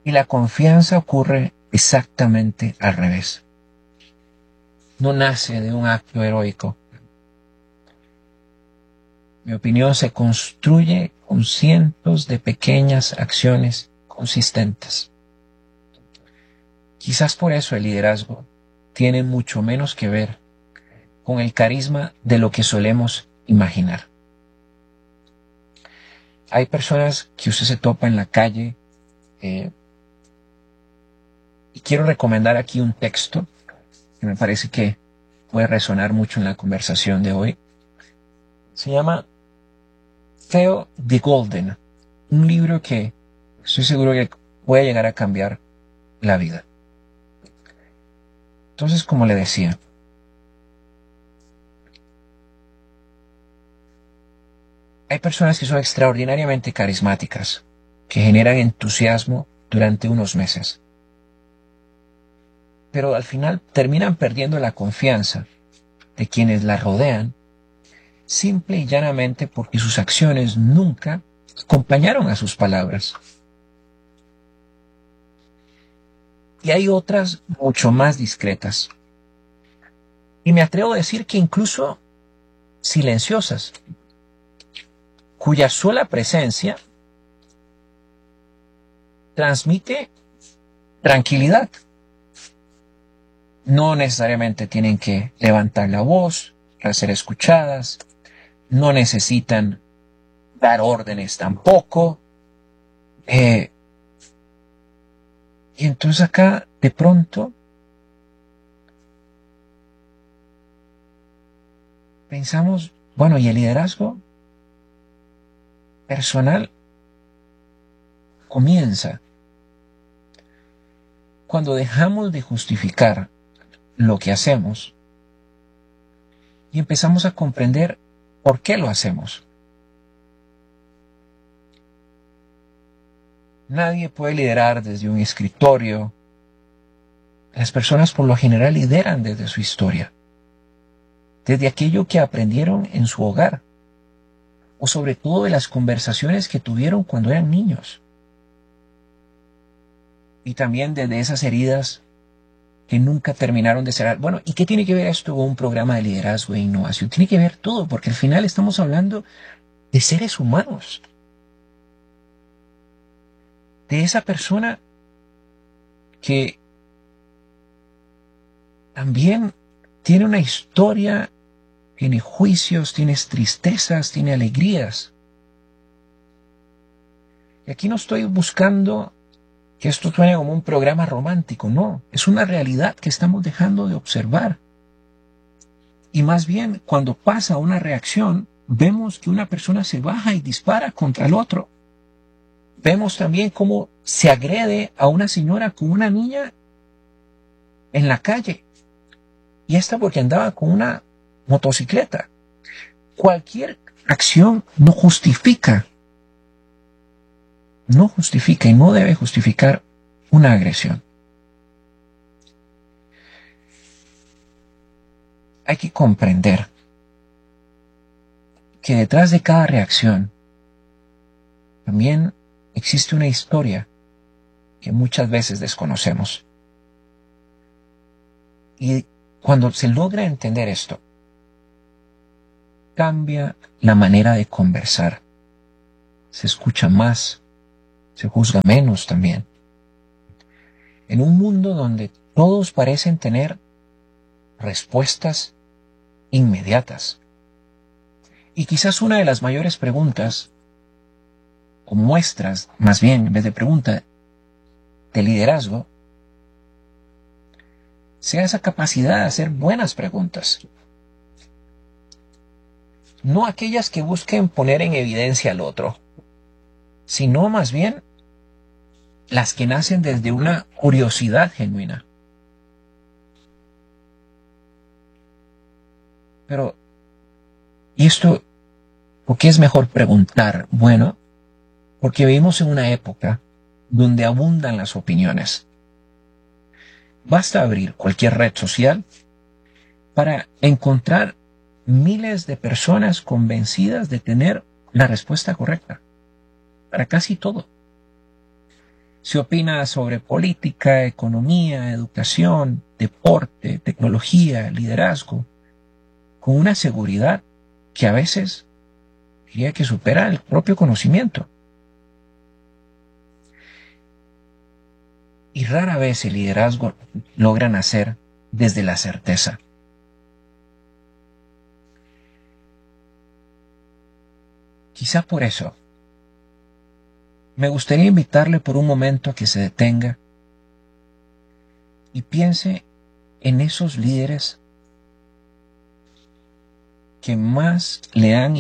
Y la confianza ocurre exactamente al revés. No nace de un acto heroico. Mi opinión se construye con cientos de pequeñas acciones consistentes. Quizás por eso el liderazgo tiene mucho menos que ver con el carisma de lo que solemos imaginar. Hay personas que usted se topa en la calle y quiero recomendar aquí un texto que me parece que puede resonar mucho en la conversación de hoy. Se llama Theo de Golden, un libro que estoy seguro que puede llegar a cambiar la vida. Entonces, como le decía, hay personas que son extraordinariamente carismáticas, que generan entusiasmo durante unos meses, pero al final terminan perdiendo la confianza de quienes la rodean, simple y llanamente porque sus acciones nunca acompañaron a sus palabras. Y hay otras mucho más discretas. Y me atrevo a decir que incluso silenciosas, cuya sola presencia transmite tranquilidad. No necesariamente tienen que levantar la voz para ser escuchadas, no necesitan dar órdenes tampoco. Y entonces acá, de pronto, pensamos, bueno, ¿y el liderazgo personal comienza cuando dejamos de justificar lo que hacemos y empezamos a comprender por qué lo hacemos? Nadie puede liderar desde un escritorio. Las personas por lo general lideran desde su historia, desde aquello que aprendieron en su hogar, o sobre todo de las conversaciones que tuvieron cuando eran niños. Y también desde esas heridas que nunca terminaron de cerrar. Bueno, ¿y qué tiene que ver esto con un programa de liderazgo e innovación? Tiene que ver todo, porque al final estamos hablando de seres humanos. De esa persona que también tiene una historia, tiene juicios, tiene tristezas, tiene alegrías. Y aquí no estoy buscando que esto suene como un programa romántico, no, es una realidad que estamos dejando de observar. Y más bien, cuando pasa una reacción, vemos que una persona se baja y dispara contra el otro. Vemos también cómo se agrede a una señora con una niña en la calle. Y esta porque andaba con una motocicleta. Cualquier acción no justifica y no debe justificar una agresión. Hay que comprender que detrás de cada reacción también existe una historia que muchas veces desconocemos. Y cuando se logra entender esto, cambia la manera de conversar. Se escucha más, se juzga menos también. En un mundo donde todos parecen tener respuestas inmediatas. Y quizás una de las mayores preguntas, o muestras, más bien, en vez de pregunta, de liderazgo, sea esa capacidad de hacer buenas preguntas. No aquellas que busquen poner en evidencia al otro, sino más bien las que nacen desde una curiosidad genuina. Pero, ¿y esto por qué es mejor preguntar? Bueno, porque vivimos en una época donde abundan las opiniones. Basta abrir cualquier red social para encontrar miles de personas convencidas de tener la respuesta correcta para casi todo. se opina sobre política, economía, educación, deporte, tecnología, liderazgo, con una seguridad que a veces diría que supera el propio conocimiento. Y rara vez el liderazgo logra nacer desde la certeza. Quizá por eso me gustaría invitarle por un momento a que se detenga y piense en esos líderes que más le han